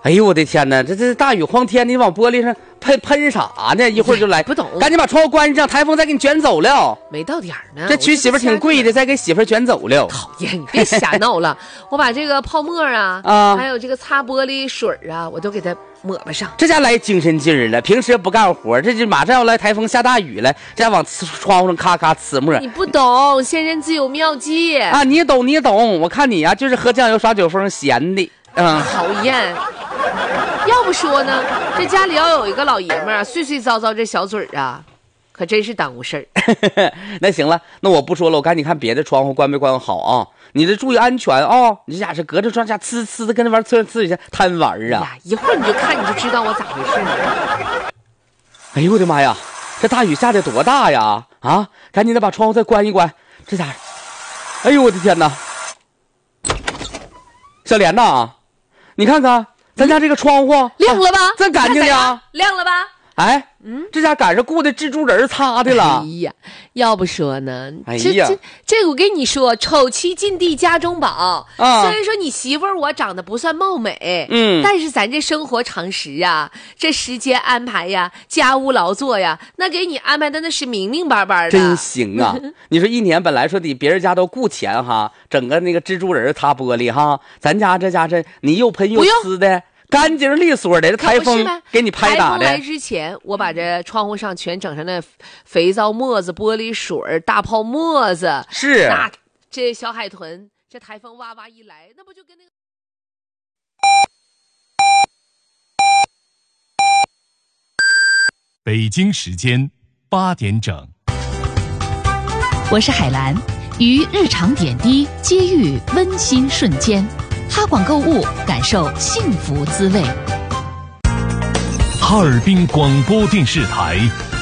哎呦我的天哪，这大雨荒天，你往玻璃上喷啥呢？一会儿就来， 不懂， 赶紧把窗户关上，台风再给你卷走了。 没到点呢， 这娶媳妇挺贵的，再给媳妇卷走了。 讨厌，你别瞎闹了。我把这个泡沫啊，还有这个擦玻璃水啊，我都给它抹巴上。 这家来精神劲儿了，平时不干活，这就马上要来台风下大雨了，这家往窗户上咔咔呲沫。 你不懂，先人自有妙计啊！你懂，我看你啊，就是喝酱油耍酒疯闲的。 讨厌。要不说呢，这家里要有一个老爷们儿碎碎叨叨这小嘴儿啊，可真是耽误事儿。 那行了，那我不说了，我赶紧看别的窗户关没关好啊！你得注意安全啊！你这家是隔着窗下呲呲的跟那玩呲一下贪玩啊！ 一会儿你就看你就知道我咋回事了。 哎呦我的妈呀，这大雨下的多大呀！啊，赶紧的把窗户再关一关，这家伙，哎呦我的天哪！小莲呐，你看看咱家这个窗户亮了吧？ 这干净呀， 亮了吧？ 哎，这家赶上雇的蜘蛛人擦的了。 哎呀，要不说呢， 哎呀， 这我跟你说，丑妻进地家中宝啊。虽然说你媳妇儿我长得不算貌美，但是咱这生活常识啊，这时间安排呀，家务劳作呀，那给你安排的那是明明白白的， 真行啊！你说一年本来说得别人家都顾钱哈，整个那个蜘蛛人擦玻璃哈，咱家这家这你又喷又呲的。干净利索的，台风给你拍打的。 台风来之前，我把这窗户上全整成那肥皂沫子、玻璃水、大泡沫子。 是。 那这小海豚，这台风哇哇一来，那不就跟那个…… 北京时间8点整， 我是海兰，于日常点滴接遇温馨瞬间。哈广购物，感受幸福滋味。 哈尔滨广播电视台